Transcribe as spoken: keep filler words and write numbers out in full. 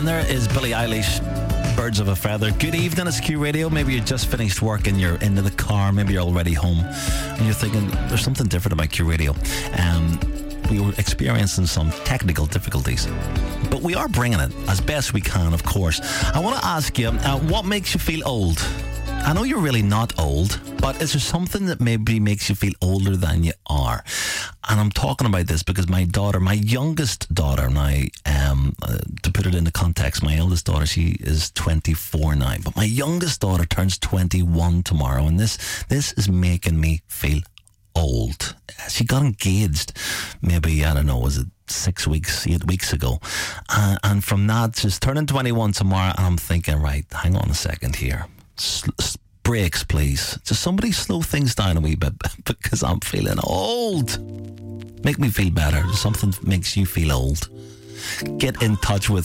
And there is Billie Eilish, Birds of a Feather. Good evening, it's Q Radio. Maybe you just finished work and you're into the car. Maybe you're already home and you're thinking, there's something different about Q Radio. Um, we were experiencing some technical difficulties, but we are bringing it as best we can, of course. I want to ask you, uh, what makes you feel old? I know you're really not old, but is there something that maybe makes you feel older than you are? And I'm talking about this because my daughter, my youngest daughter now, um, uh, to put it into context, my eldest daughter, she is twenty-four now, but my youngest daughter turns twenty-one tomorrow, and this this is making me feel old. She got engaged maybe, I don't know, was it six weeks, eight weeks ago? Uh, and from that, she's turning twenty-one tomorrow, and I'm thinking, right, hang on a second here. S- brakes, please. Just somebody slow things down a wee bit because I'm feeling old. Make me feel better. Something makes you feel old. Get in touch with